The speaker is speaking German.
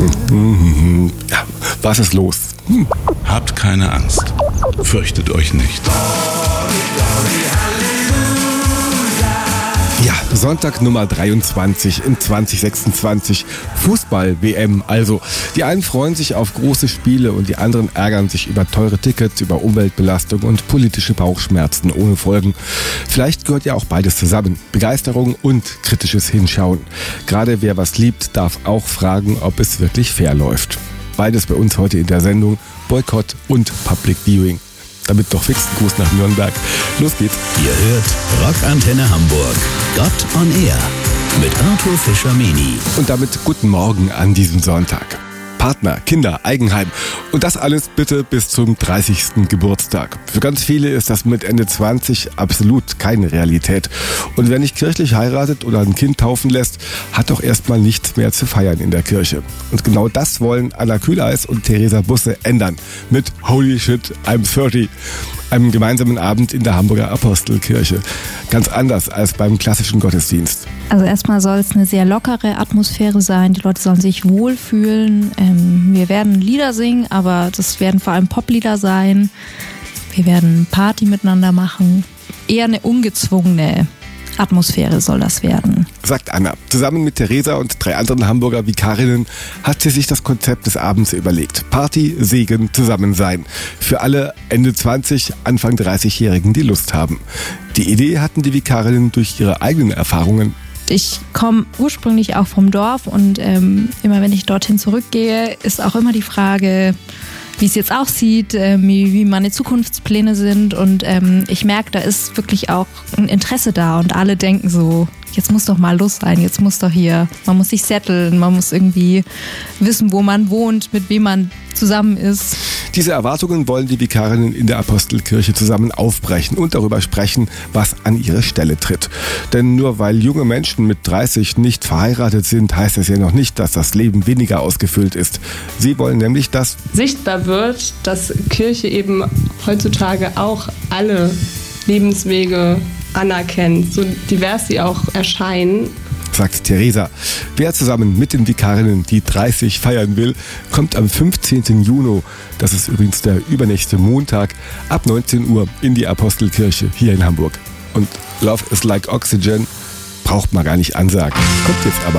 Ja, was ist los? Habt keine Angst. Fürchtet euch nicht. Ja, Sonntag Nummer 23 in 2026. Fußball-WM also. Die einen freuen sich auf große Spiele und die anderen ärgern sich über teure Tickets, über Umweltbelastung und politische Bauchschmerzen ohne Folgen. Vielleicht gehört ja auch beides zusammen. Begeisterung und kritisches Hinschauen. Gerade wer was liebt, darf auch fragen, ob es wirklich fair läuft. Beides bei uns heute in der Sendung. Boykott und Public Viewing. Damit doch fix ein Gruß nach Nürnberg. Los geht's. Ihr hört Rockantenne Hamburg. Gott on Air mit Arthur Fischer-Meni. Und damit guten Morgen an diesem Sonntag. Partner, Kinder, Eigenheim und das alles bitte bis zum 30. Geburtstag. Für ganz viele ist das mit Ende 20 absolut keine Realität. Und wer nicht kirchlich heiratet oder ein Kind taufen lässt, hat doch erstmal nichts mehr zu feiern in der Kirche. Und genau das wollen Anna Kühleis und Theresa Busse ändern mit Holy Shit, I'm 30. Einem gemeinsamen Abend in der Hamburger Apostelkirche. Ganz anders als beim klassischen Gottesdienst. Also erstmal soll es eine sehr lockere Atmosphäre sein. Die Leute sollen sich wohlfühlen. Wir werden Lieder singen, aber das werden vor allem Poplieder sein. Wir werden Party miteinander machen. Eher eine ungezwungene Atmosphäre soll das werden. Sagt Anna. Zusammen mit Theresa und 3 anderen Hamburger Vikarinnen hat sie sich das Konzept des Abends überlegt. Party, Segen, Zusammensein. Für alle Ende 20, Anfang 30-Jährigen, die Lust haben. Die Idee hatten die Vikarinnen durch ihre eigenen Erfahrungen. Ich komme ursprünglich auch vom Dorf und immer wenn ich dorthin zurückgehe, ist auch immer die Frage, wie es jetzt aussieht, wie meine Zukunftspläne sind und ich merke, da ist wirklich auch ein Interesse da und alle denken so, jetzt muss doch mal Lust sein, jetzt muss doch hier, man muss sich setteln, man muss irgendwie wissen, wo man wohnt, mit wem man zusammen ist. Diese Erwartungen wollen die Vikarinnen in der Apostelkirche zusammen aufbrechen und darüber sprechen, was an ihre Stelle tritt. Denn nur weil junge Menschen mit 30 nicht verheiratet sind, heißt es ja noch nicht, dass das Leben weniger ausgefüllt ist. Sie wollen nämlich, dass sichtbar wird, dass Kirche eben heutzutage auch alle Lebenswege anerkennt, so divers sie auch erscheinen. Sagt Theresa. Wer zusammen mit den Vikarinnen die 30 feiern will, kommt am 15. Juni, das ist übrigens der übernächste Montag, ab 19 Uhr in die Apostelkirche hier in Hamburg. Und Love is like Oxygen braucht man gar nicht ansagen. Kommt jetzt aber.